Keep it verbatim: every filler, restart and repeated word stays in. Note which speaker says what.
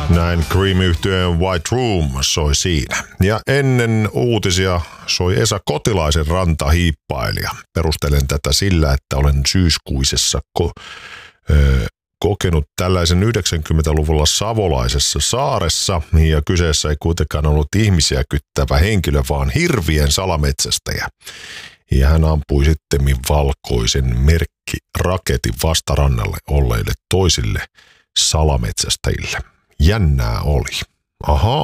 Speaker 1: Näin Cream-yhtyeen White Room soi siinä. Ja ennen uutisia soi Esa Kotilaisen Rantahiippailija. Perustelen tätä sillä, että olen syyskuisessa ko- ö- kokenut tällaisen yhdeksänkymmentäluvulla savolaisessa saaressa. Ja kyseessä ei kuitenkaan ollut ihmisiä kyttävä henkilö, vaan hirvien salametsästäjä. Ja hän ampui sittemmin valkoisen merkkiraketin vastarannalle olleille toisille salametsästäjille. Jännää oli. Ahaa.